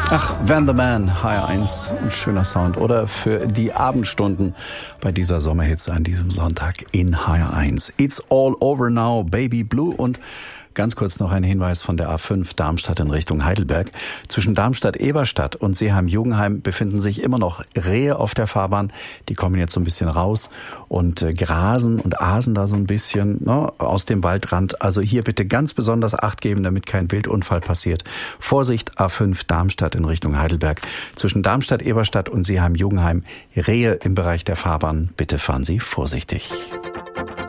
Ach, Van the Man, HR1, ein schöner Sound. Oder für die Abendstunden bei dieser Sommerhitze an diesem Sonntag in HR1. It's all over now, Baby Blue. Und ganz kurz noch ein Hinweis von der A5 Darmstadt in Richtung Heidelberg. Zwischen Darmstadt-Eberstadt und Seeheim-Jugenheim befinden sich immer noch Rehe auf der Fahrbahn. Die kommen jetzt so ein bisschen raus und grasen und asen da so ein bisschen aus dem Waldrand. Also hier bitte ganz besonders Acht geben, damit kein Wildunfall passiert. Vorsicht, A5 Darmstadt in Richtung Heidelberg. Zwischen Darmstadt-Eberstadt und Seeheim-Jugenheim Rehe im Bereich der Fahrbahn. Bitte fahren Sie vorsichtig.